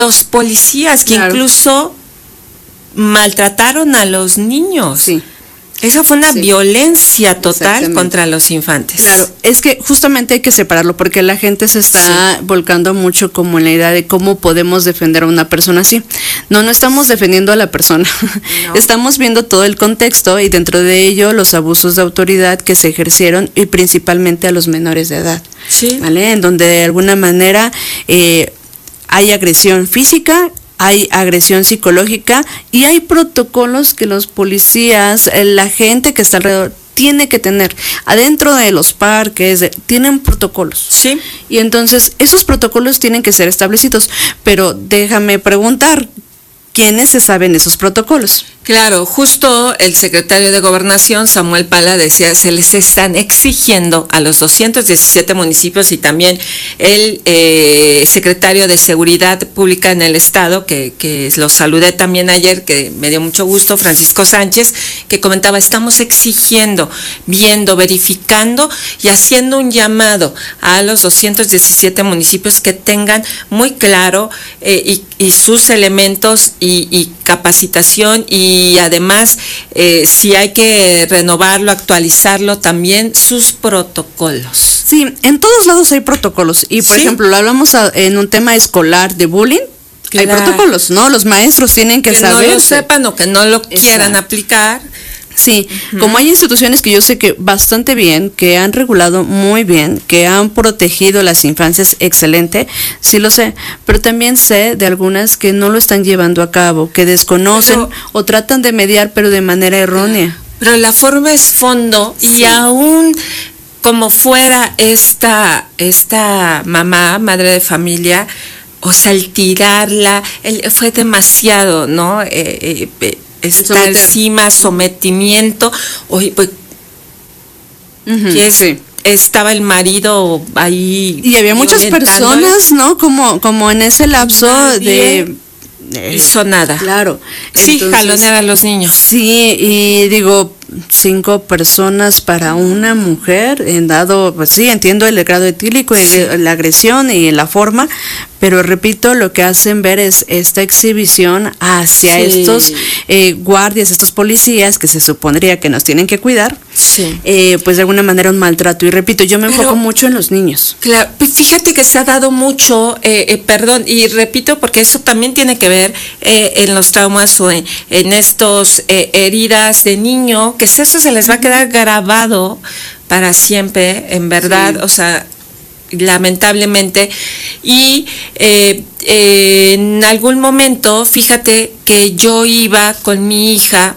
los policías que Claro. incluso maltrataron a los niños. Sí. Esa fue una Sí. violencia total Exactamente. contra los infantes. Claro, es que justamente hay que separarlo porque la gente se está volcando mucho como en la idea de cómo podemos defender a una persona así. No estamos defendiendo a la persona. No. Estamos viendo todo el contexto y dentro de ello los abusos de autoridad que se ejercieron y principalmente a los menores de edad. Sí. ¿Vale? En donde de alguna manera hay agresión física, hay agresión psicológica y hay protocolos que los policías, la gente que está alrededor tiene que tener. Adentro de los parques tienen protocolos. Sí. Y entonces esos protocolos tienen que ser establecidos. Pero déjame preguntar, ¿quiénes se saben esos protocolos? Claro, justo el secretario de Gobernación, Samuel Pala, decía, se les están exigiendo a los 217 municipios y también el secretario de Seguridad Pública en el Estado, que lo saludé también ayer, que me dio mucho gusto, Francisco Sánchez, que comentaba, estamos exigiendo, viendo, verificando y haciendo un llamado a los 217 municipios que tengan muy claro y sus elementos y capacitación y además si hay que renovarlo, actualizarlo también sus protocolos. Sí, en todos lados hay protocolos y por Sí. ejemplo, lo hablamos en un tema escolar de bullying. Hay Claro. protocolos, ¿no? Los maestros tienen que saber. No lo sepan o que no lo quieran aplicar. Sí, como hay instituciones que yo sé que bastante bien, que han regulado muy bien, que han protegido las infancias excelente, sí lo sé, pero también sé de algunas que no lo están llevando a cabo, que desconocen o tratan de mediar pero de manera errónea. Pero la forma es fondo y aún como fuera esta mamá, madre de familia, o sea, el tirarla, fue demasiado, ¿no? Está encima, sometimiento, oye, pues, estaba el marido ahí. Y había muchas personas, ¿no? Como en ese lapso de... hizo nada. Claro. Sí, jalonear a los niños. Sí, y digo, 5 personas para una mujer, en dado, pues sí, entiendo el grado etílico, la agresión y la forma, pero repito, lo que hacen ver es esta exhibición hacia estos guardias, estos policías que se supondría que nos tienen que cuidar, pues de alguna manera un maltrato. Y repito, yo me enfoco mucho en los niños. Claro, pues fíjate que se ha dado mucho, perdón, y repito porque eso también tiene que ver en los traumas o en estos heridas de niño, que eso se les va a quedar grabado para siempre, en verdad, o sea, lamentablemente. Y en algún momento, fíjate que yo iba con mi hija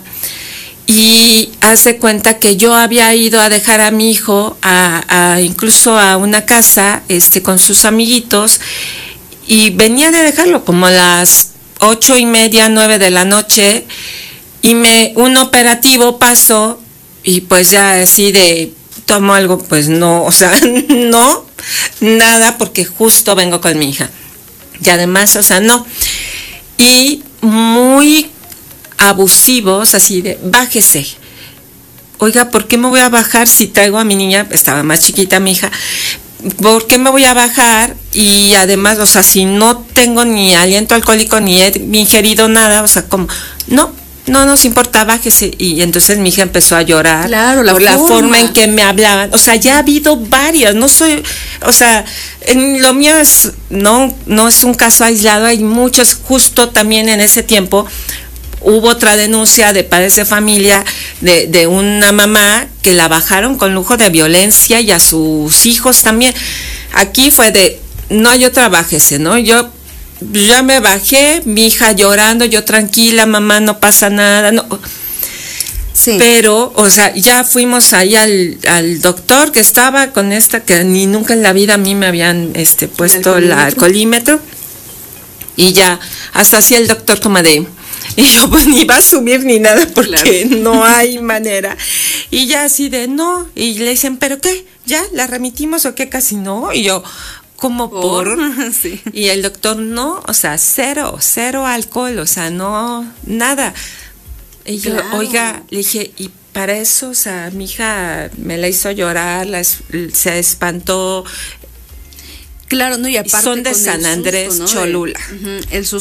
y hace cuenta que yo había ido a dejar a mi hijo incluso a una casa con sus amiguitos y venía de dejarlo como a las 8:30, 9 de la noche y un operativo pasó y pues ya así de tomo algo, pues no, o sea, no, nada, porque justo vengo con mi hija. Y además, o sea, no. Y muy abusivos, así de, bájese. Oiga, ¿por qué me voy a bajar si traigo a mi niña? Estaba más chiquita mi hija. ¿Por qué me voy a bajar? Y además, o sea, si no tengo ni aliento alcohólico, ni he ingerido nada, o sea, como, no nos importa, bájese. Y entonces mi hija empezó a llorar. Claro, por la forma en que me hablaban. O sea, ya ha habido varias, no soy, o sea, lo mío es, no es un caso aislado, hay muchos. Justo también en ese tiempo hubo otra denuncia de padres de familia de una mamá que la bajaron con lujo de violencia y a sus hijos también. Aquí fue de, no hay otra, bájese, ¿no? Yo ya me bajé, mi hija llorando, yo tranquila, mamá, no pasa nada, no. Sí. Pero, o sea, ya fuimos ahí al doctor que estaba con que ni nunca en la vida a mí me habían puesto el alcoholímetro. Y ya, hasta así el doctor como de, y yo pues ni va a subir ni nada porque no hay manera. Y ya así de, no, y le dicen, ¿pero qué? ¿Ya la remitimos o qué? Casi no. Y yo, como por sí. Y el doctor, no, o sea, cero alcohol, o sea, no, nada. Y yo, oiga, le dije, y para eso, o sea, mi hija me la hizo llorar, se espantó. Claro, no, y aparte son de San Andrés, susto, ¿no? Cholula. El susto